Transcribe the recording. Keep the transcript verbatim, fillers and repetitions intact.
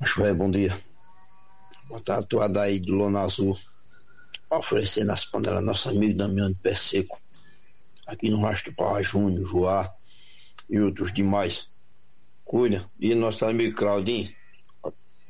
Acho é bom dia. Botar a toada aí de lona azul, oferecendo as panelas nosso amigo Damião de Pé Seco, aqui no Rastro Pau Júnior, Joá e outros demais. Cuida. E nosso amigo Claudinho,